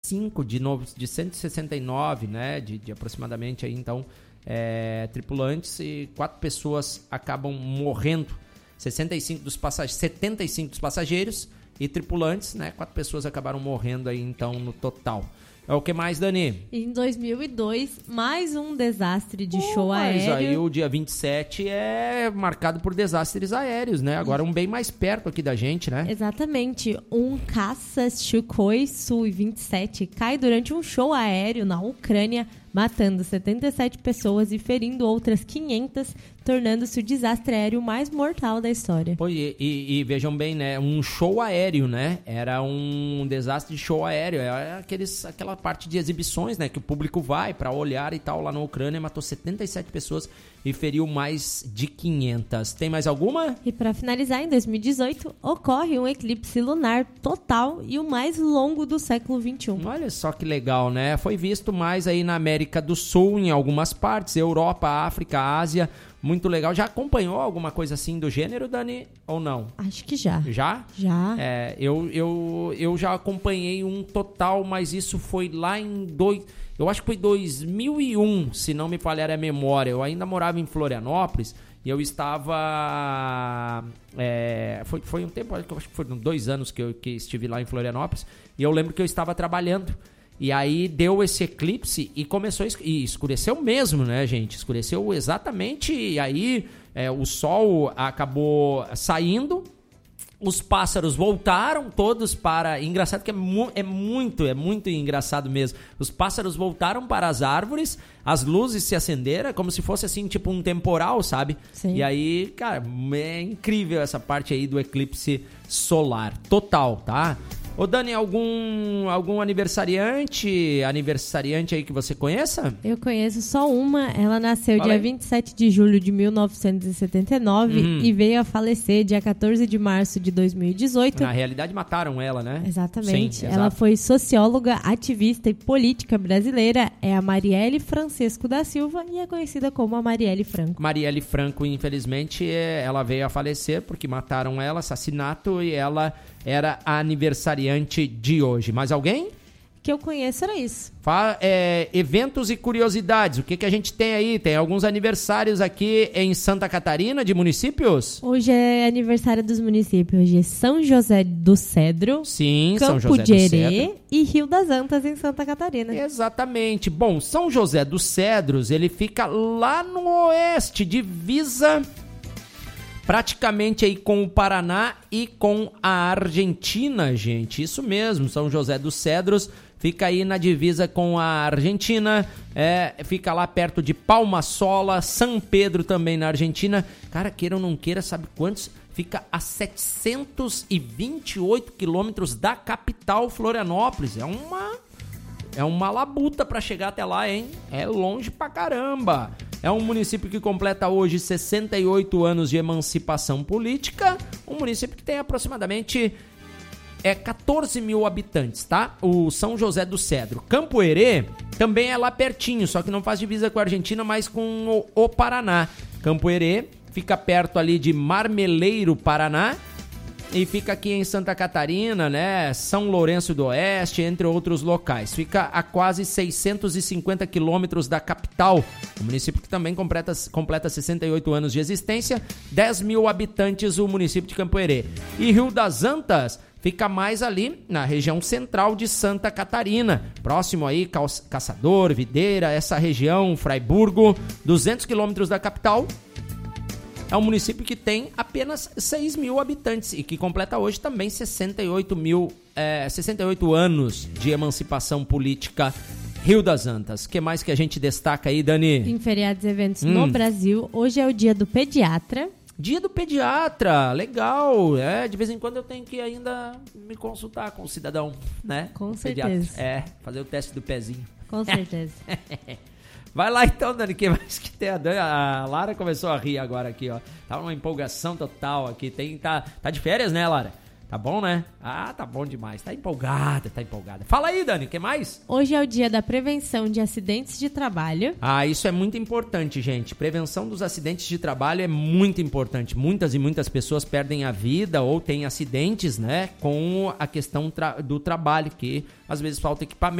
165 de 169, né, de aproximadamente aí, então, tripulantes, e 4 pessoas acabam morrendo, 75 dos passageiros e tripulantes, né, 4 pessoas acabaram morrendo aí, então, no total. O que mais, Dani? Em 2002, mais um desastre de show aéreo. Mas aí o dia 27 é marcado por desastres aéreos, né? Agora um bem mais perto aqui da gente, né? Exatamente. Um caça Sukhoi Su-27 cai durante um show aéreo na Ucrânia, matando 77 pessoas e ferindo outras 500, tornando-se o desastre aéreo mais mortal da história. Pô, e vejam bem, né? Um show aéreo, né? Era um desastre de show aéreo. É aquela parte de exibições, né? Que o público vai para olhar e tal lá na Ucrânia. Matou 77 pessoas e feriu mais de 500. Tem mais alguma? E para finalizar, em 2018, ocorre um eclipse lunar total e o mais longo do século XXI. Olha só que legal, né? Foi visto mais aí na América do Sul, em algumas partes, Europa, África, Ásia. Muito legal. Já acompanhou alguma coisa assim do gênero, Dani? Ou não? Acho que já. Já? Já. Eu já acompanhei um total, mas isso foi lá eu acho que foi 2001, se não me falhar a memória. Eu ainda morava em Florianópolis e eu estava... Foi um tempo, acho que foram 2 anos que estive lá em Florianópolis, e eu lembro que eu estava trabalhando. E aí deu esse eclipse e começou e escureceu mesmo, né, gente? Escureceu exatamente, e aí o sol acabou saindo, os pássaros voltaram todos para... Engraçado que é muito engraçado mesmo. Os pássaros voltaram para as árvores, as luzes se acenderam, como se fosse assim, tipo um temporal, sabe? Sim. E aí, cara, é incrível essa parte aí do eclipse solar. Total, tá? Ô Dani, algum aniversariante aí que você conheça? Eu conheço só uma. Ela nasceu dia 27 de julho de 1979 e veio a falecer dia 14 de março de 2018. Na realidade mataram ela, né? Exatamente. Sim, ela foi socióloga, ativista e política brasileira. É a Marielle Francisco da Silva e é conhecida como a Marielle Franco. Marielle Franco, infelizmente, ela veio a falecer porque mataram ela, assassinato, e ela era a aniversariante de hoje. Mais alguém? Que eu conheço era isso. Eventos e curiosidades. O que a gente tem aí? Tem alguns aniversários aqui em Santa Catarina, de municípios? Hoje é aniversário dos municípios de São José do Cedro, sim, Campo São José de do Herê Cedro e Rio das Antas, em Santa Catarina. Exatamente. Bom, São José dos Cedros, ele fica lá no oeste, divisa praticamente aí com o Paraná e com a Argentina, gente. Isso mesmo, São José dos Cedros fica aí na divisa com a Argentina, fica lá perto de Palma-Sola, São Pedro também na Argentina. Cara, queira ou não queira, sabe quantos? Fica a 728 quilômetros da capital, Florianópolis. É uma labuta para chegar até lá, hein? É longe pra caramba. É um município que completa hoje 68 anos de emancipação política. Um município que tem aproximadamente 14 mil habitantes, tá? O São José do Cedro. Campo Herê também é lá pertinho, só que não faz divisa com a Argentina, mas com o Paraná. Campo Herê fica perto ali de Marmeleiro, Paraná. E fica aqui em Santa Catarina, né? São Lourenço do Oeste, entre outros locais. Fica a quase 650 quilômetros da capital. O município que também completa 68 anos de existência. 10 mil habitantes o município de Campo Herê. E Rio das Antas fica mais ali na região central de Santa Catarina. Próximo aí, Caçador, Videira, essa região, Fraiburgo. 200 quilômetros da capital. É um município que tem apenas 6 mil habitantes e que completa hoje também 68 anos de emancipação política. Rio das Antas. O que mais que a gente destaca aí, Dani? Em feriados e eventos no Brasil, hoje é o dia do pediatra. Dia do pediatra, legal. De vez em quando eu tenho que ainda me consultar com o cidadão, né? Com certeza. Pediatra. Fazer o teste do pezinho. Com certeza. Vai lá então, Dani, que mais que tem? A Lara começou a rir agora aqui, ó. Tá uma empolgação total aqui. Tá de férias, né, Lara? Tá bom, né? Ah, tá bom demais. Tá empolgada. Fala aí, Dani, o que mais? Hoje é o dia da prevenção de acidentes de trabalho. Ah, isso é muito importante, gente. Prevenção dos acidentes de trabalho é muito importante. Muitas e muitas pessoas perdem a vida ou têm acidentes, né, com a questão do trabalho, que às vezes falta equipamento.